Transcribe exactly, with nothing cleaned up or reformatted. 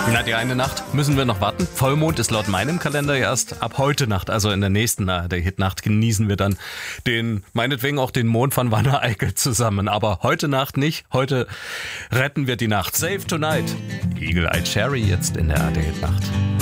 Na, die eine Nacht müssen wir noch warten. Vollmond ist laut meinem Kalender erst ab heute Nacht, also in der nächsten A R D-Hit-Nacht genießen wir dann den, meinetwegen auch den Mond von Wanne Eickel zusammen. Aber heute Nacht nicht. Heute retten wir die Nacht. Save Tonight. Eagle Eye Cherry jetzt in der A R D-Hit-Nacht.